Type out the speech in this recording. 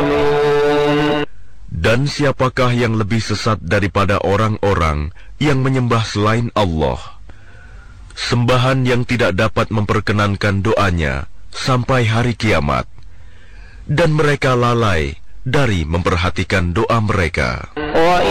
Dan siapakah yang lebih sesat daripada orang-orang yang menyembah selain Allah? Sembahan yang tidak dapat memperkenankan doanya sampai hari kiamat, dan mereka lalai dari memperhatikan doa mereka.